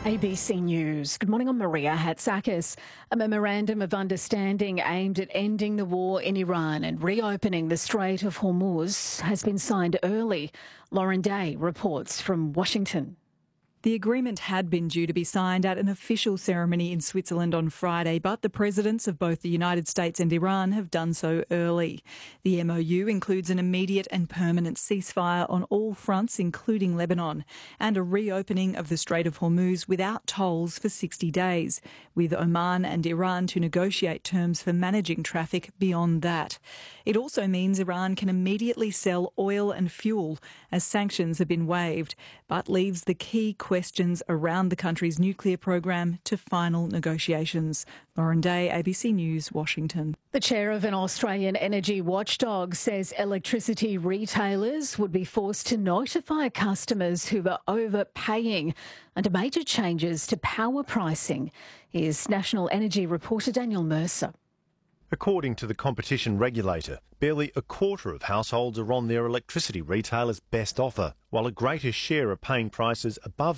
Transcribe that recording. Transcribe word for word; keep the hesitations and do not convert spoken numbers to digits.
A B C News. Good morning, I'm Maria Hatzakis. A memorandum of understanding aimed at ending the war in Iran and reopening the Strait of Hormuz has been signed early. Lauren Day reports from Washington. The agreement had been due to be signed at an official ceremony in Switzerland on Friday, but the presidents of both the United States and Iran have done so early. The M O U includes an immediate and permanent ceasefire on all fronts, including Lebanon, and a reopening of the Strait of Hormuz without tolls for sixty days, with Oman and Iran to negotiate terms for managing traffic beyond that. It also means Iran can immediately sell oil and fuel, as sanctions have been waived, but leaves the key questions around the country's nuclear program to final negotiations. Lauren Day, A B C News, Washington. The chair of an Australian energy watchdog says electricity retailers would be forced to notify customers who are overpaying under major changes to power pricing. Here's National Energy reporter Daniel Mercer. According to the competition regulator, barely a quarter of households are on their electricity retailer's best offer, while a greater share are paying prices above